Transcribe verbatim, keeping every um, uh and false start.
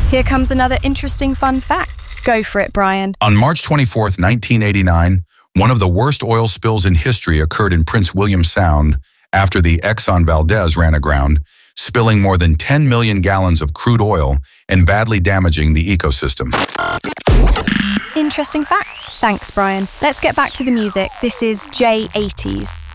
Here comes another interesting fun fact. Go for it, Brian. On March twenty-fourth, nineteen eighty-nine, one of the worst oil spills in history occurred in Prince William Sound after the Exxon Valdez ran aground, spilling more than ten million gallons of crude oil and badly damaging the ecosystem. Interesting fact. Thanks, Brian. Let's get back to the music. This is J eighties.